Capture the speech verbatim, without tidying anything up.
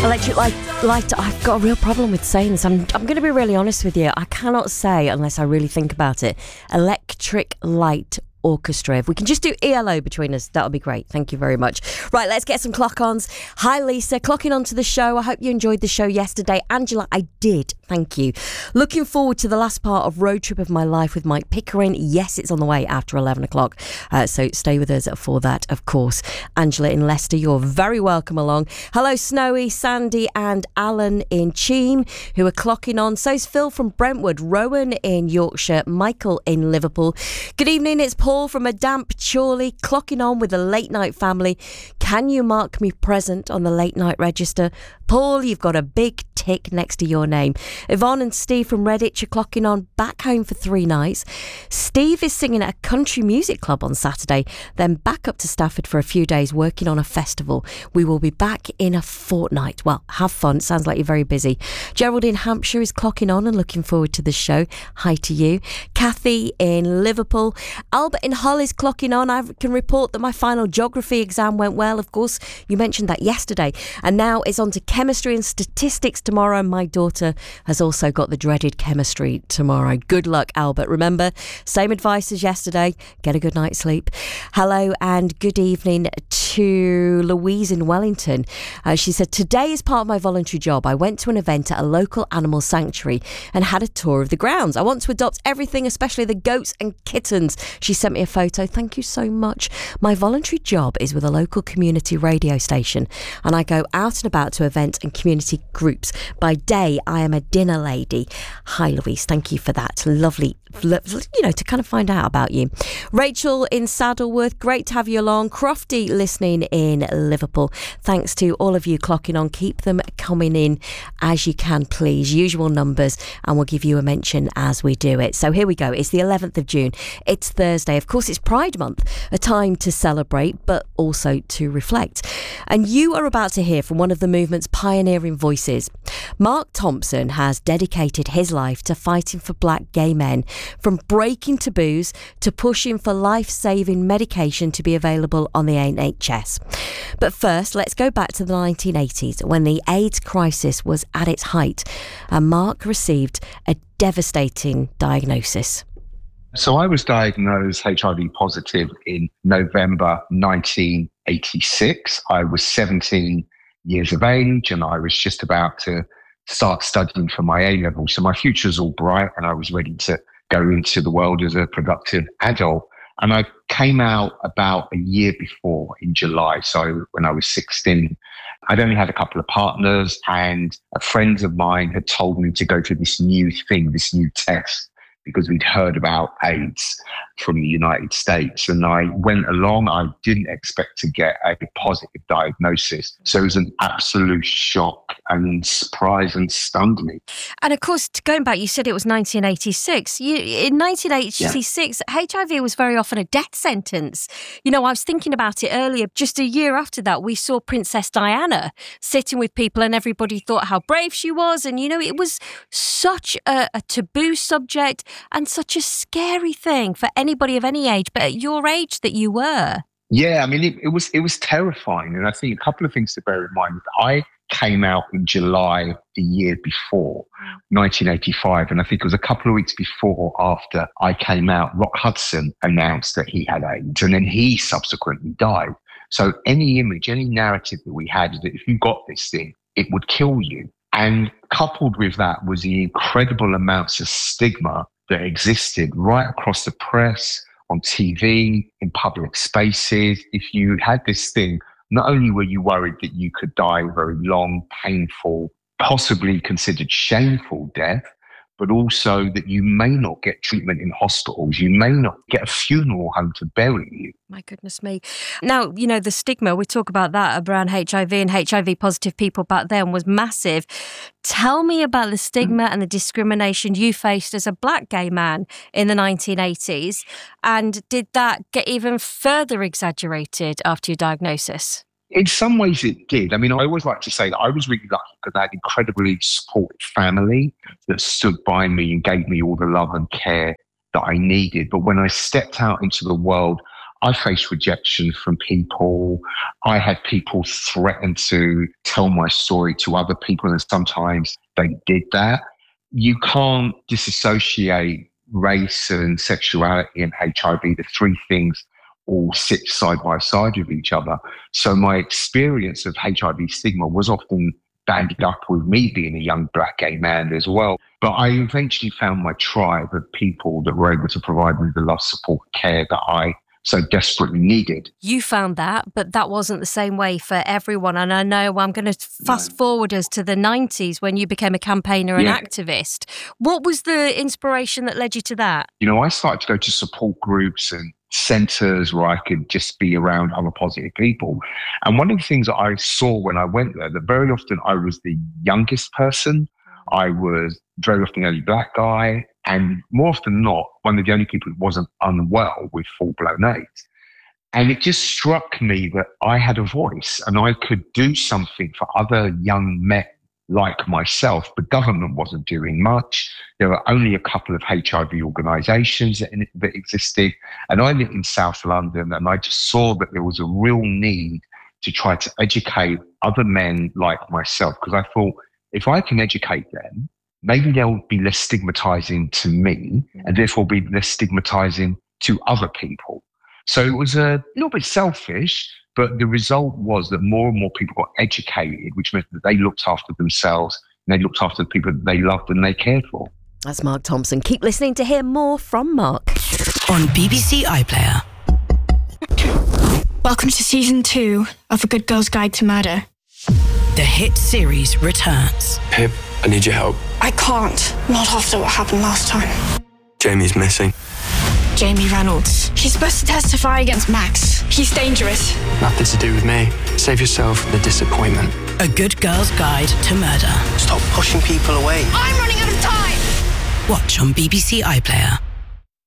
Electric Light, light, I've got a real problem with saying this. I'm, I'm going to be really honest with you. I cannot say, unless I really think about it, Electric Light Orchestra. If we can just do E L O between us, that'll be great. Thank you very much. Right, let's get some clock-ons. Hi, Lisa. Clocking on to the show. I hope you enjoyed the show yesterday. Angela, I did. Thank you. Looking forward to the last part of Road Trip of My Life with Mike Pickering. Yes, it's on the way after eleven o'clock. Uh, so stay with us for that, of course. Angela in Leicester, you're very welcome along. Hello, Snowy, Sandy and Alan in Cheam, who are clocking on. So's Phil from Brentwood, Rowan in Yorkshire, Michael in Liverpool. Good evening, it's Paul from a damp Chorley, clocking on with the late night family. Can you mark me present on the late night register? Paul, you've got a big tick next to your name. Yvonne and Steve from Redditch are clocking on, back home for three nights. Steve is singing at a country music club on Saturday, then back up to Stafford for a few days working on a festival. We will be back in a fortnight. Well, have fun. Sounds like you're very busy. Gerald in Hampshire is clocking on and looking forward to the show. Hi to you. Kathy in Liverpool. Albert in Hull is clocking on. I can report that my final geography exam went well. Of course, you mentioned that yesterday. And now it's on to chemistry and statistics tomorrow. My daughter has also got the dreaded chemistry tomorrow. Good luck, Albert. Remember, same advice as yesterday. Get a good night's sleep. Hello and good evening to Louise in Wellington. Uh, she said, today is part of my voluntary job. I went to an event at a local animal sanctuary and had a tour of the grounds. I want to adopt everything, especially the goats and kittens. She sent me a photo. Thank you so much. My voluntary job is with a local community radio station, and I go out and about to events and community groups. By day, I am a dinner lady. Hi, Louise. Thank you for that. Lovely, you know, to kind of find out about you. Rachel in Saddleworth, great to have you along. Crofty listening in Liverpool. Thanks to all of you clocking on. Keep them coming in as you can, please. Usual numbers, and we'll give you a mention as we do it. So here we go. It's the eleventh of June. It's Thursday. Of course, it's Pride Month, a time to celebrate, but also to reflect. And you are about to hear from one of the movement's pioneering voices. Mark Thompson has dedicated his life to fighting for black gay men, from breaking taboos to pushing for life-saving medication to be available on the N H S. But first, let's go back to the nineteen eighties when the AIDS crisis was at its height, and Mark received a devastating diagnosis. So I was diagnosed H I V positive in November nineteen eighty-six. I was seventeen years of age, and I was just about to start studying for my A-level. So my future was all bright, and I was ready to go into the world as a productive adult. And I came out about a year before, in July. So when I was sixteen, I'd only had a couple of partners, and a friend of mine had told me to go to this new thing, this new test, because we'd heard about AIDS from the United States. And I went along. I didn't expect to get a positive diagnosis. So it was an absolute shock and surprise and stunned me. And of course, going back, you said it was nineteen eighty-six. You, in nineteen eighty-six, yeah. H I V was very often a death sentence. You know, I was thinking about it earlier. Just a year after that, we saw Princess Diana sitting with people, and everybody thought how brave she was. And, you know, it was such a, a taboo subject and such a scary thing for anybody of any age, but at your age that you were. Yeah, I mean, it, it was it was terrifying. And I think a couple of things to bear in mind. I came out in July the year before, nineteen eighty-five. And I think it was a couple of weeks before or after I came out, Rock Hudson announced that he had AIDS, and then he subsequently died. So any image, any narrative that we had is that if you got this thing, it would kill you. And coupled with that was the incredible amounts of stigma that existed right across the press, on T V, in public spaces. If you had this thing, not only were you worried that you could die a very long, painful, possibly considered shameful death, but also that you may not get treatment in hospitals. You may not get a funeral home to bury you. My goodness me. Now, you know, the stigma, we talk about that around H I V and H I V positive people back then was massive. Tell me about the stigma and the discrimination you faced as a black gay man in the nineteen eighties. And did that get even further exaggerated after your diagnosis? In some ways it did. I mean, I always like to say that I was really lucky because I had an incredibly supportive family that stood by me and gave me all the love and care that I needed. But when I stepped out into the world, I faced rejection from people. I had people threaten to tell my story to other people, and sometimes they did that. You can't disassociate race and sexuality and H I V. The three things all sit side by side with each other. So my experience of H I V stigma was often banded up with me being a young black gay man as well. But I eventually found my tribe of people that were able to provide me the love, support, care that I so desperately needed. You found that, but that wasn't the same way for everyone. And I know I'm going to fast no. forward us to the nineties when you became a campaigner and yeah. activist. What was the inspiration that led you to that? You know, I started to go to support groups and centres where I could just be around other positive people. And one of the things that I saw when I went there, that very often I was the youngest person. I was very often the only black guy. And more often than not, one of the only people who wasn't unwell with full-blown AIDS. And it just struck me that I had a voice and I could do something for other young men like myself. The government wasn't doing much. There were only a couple of H I V organisations that, that existed. And I lived in South London, and I just saw that there was a real need to try to educate other men like myself, because I thought, if I can educate them, maybe they'll be less stigmatizing to me and therefore be less stigmatizing to other people. So it was a little bit selfish, but the result was that more and more people got educated, which meant that they looked after themselves and they looked after the people that they loved and they cared for. That's Mark Thompson. Keep listening to hear more from Mark on B B C iPlayer. Welcome to season two of A Good Girl's Guide to Murder. The hit series returns. Pip, I need your help. I can't. Not after what happened last time. Jamie's missing. Jamie Reynolds. She's supposed to testify against Max. He's dangerous. Nothing to do with me. Save yourself the disappointment. A Good Girl's Guide to Murder. Stop pushing people away. I'm running out of time! Watch on B B C iPlayer.